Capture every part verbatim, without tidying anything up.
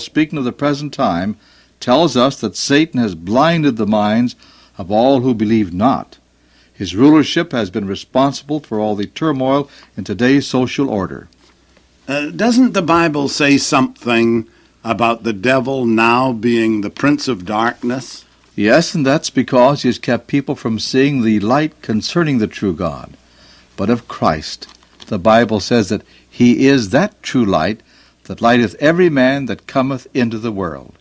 speaking of the present time, tells us that Satan has blinded the minds of all who believe not. His rulership has been responsible for all the turmoil in today's social order. Uh, doesn't the Bible say something about the devil now being the prince of darkness? Yes, and that's because he has kept people from seeing the light concerning the true God. But of Christ, the Bible says that he is that true light that lighteth every man that cometh into the world.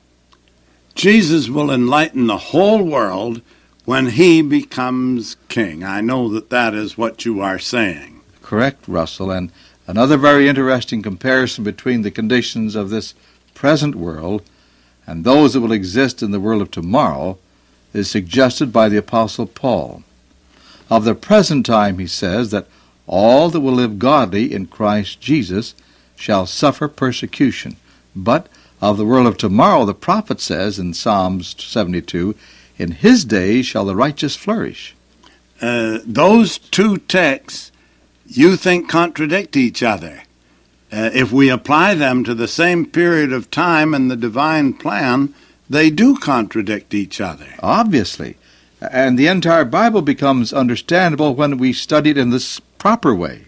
Jesus will enlighten the whole world when he becomes king. I know that that is what you are saying. Correct, Russell, and another very interesting comparison between the conditions of this present world and those that will exist in the world of tomorrow is suggested by the Apostle Paul. Of the present time, he says, that all that will live godly in Christ Jesus shall suffer persecution. But of the world of tomorrow, the prophet says in Psalms seventy-two, in his days shall the righteous flourish. Uh, those two texts you think contradict each other. Uh, if we apply them to the same period of time in the divine plan, they do contradict each other. Obviously. And the entire Bible becomes understandable when we study it in this proper way.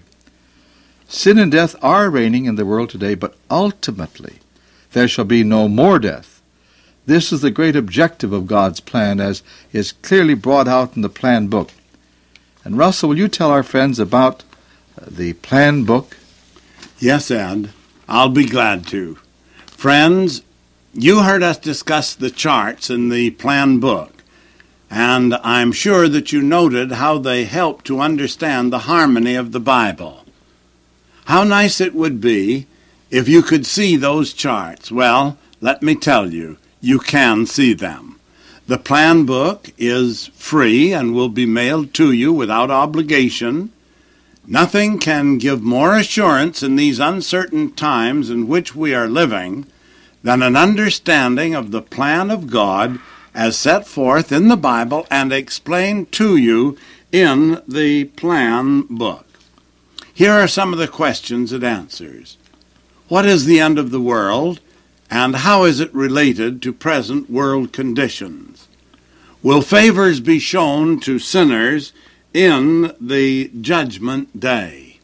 Sin and death are reigning in the world today, but ultimately there shall be no more death. This is the great objective of God's plan, as is clearly brought out in the plan book. And Russell, will you tell our friends about the plan book? Yes, Ed. I'll be glad to. Friends, you heard us discuss the charts in the plan book, and I'm sure that you noted how they help to understand the harmony of the Bible. How nice it would be if you could see those charts. Well, let me tell you, you can see them. The plan book is free and will be mailed to you without obligation. Nothing can give more assurance in these uncertain times in which we are living than an understanding of the plan of God as set forth in the Bible and explained to you in the plan book. Here are some of the questions it answers. What is the end of the world, and how is it related to present world conditions? Will favors be shown to sinners in the judgment day?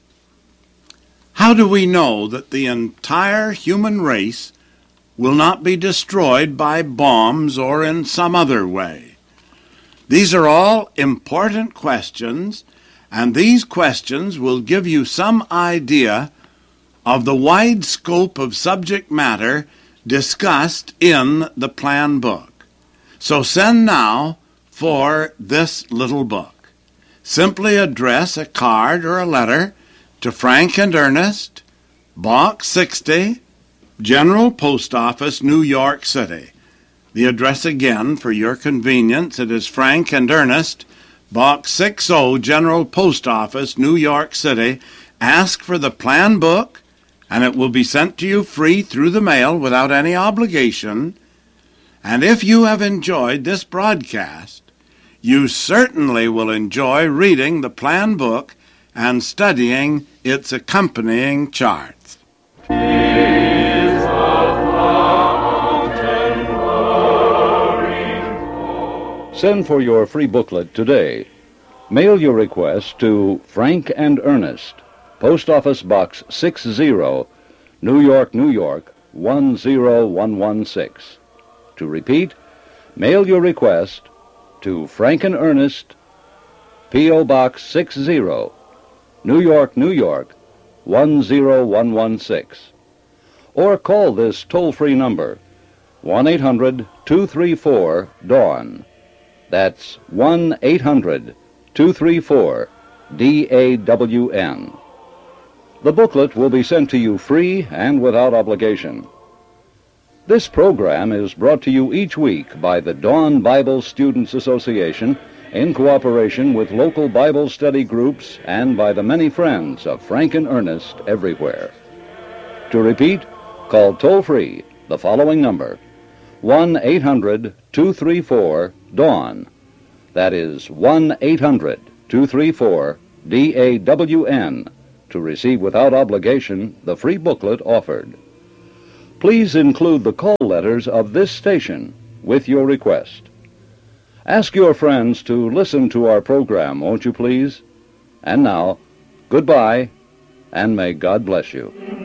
How do we know that the entire human race will not be destroyed by bombs or in some other way? These are all important questions, and these questions will give you some idea of the wide scope of subject matter discussed in the plan book. So send now for this little book. Simply address a card or a letter to Frank and Ernest, Box sixty, General Post Office, New York City. The address again, for your convenience, it is Frank and Ernest, Box sixty, General Post Office, New York City. Ask for the plan book, and it will be sent to you free through the mail without any obligation. And if you have enjoyed this broadcast, you certainly will enjoy reading the plan book and studying its accompanying charts. Send for your free booklet today. Mail your request to Frank and Ernest, Post Office Box sixty, New York, New York, one zero one one six. To repeat, mail your request to Frank and Ernest, P O Box sixty, New York, New York, one zero one one six. Or call this toll-free number, one eight hundred two three four DAWN. That's one eight hundred two three four D A W N. The booklet will be sent to you free and without obligation. This program is brought to you each week by the Dawn Bible Students Association in cooperation with local Bible study groups and by the many friends of Frank and Ernest everywhere. To repeat, call toll-free the following number, one eight hundred two three four DAWN. That is one eight hundred two three four D A W N to receive without obligation the free booklet offered. please include the call letters of this station with your request. Ask your friends to listen to our program, won't you please? And now, goodbye, and may God bless you.